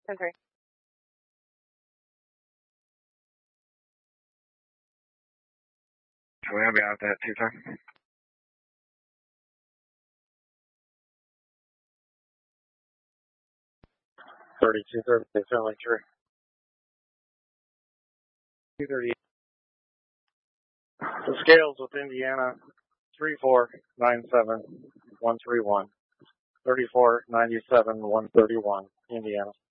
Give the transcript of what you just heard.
10-3. We have you out that 2-time. $32.30, family tree. 238. The scales with Indiana, 3497-131. 3497-131, Indiana.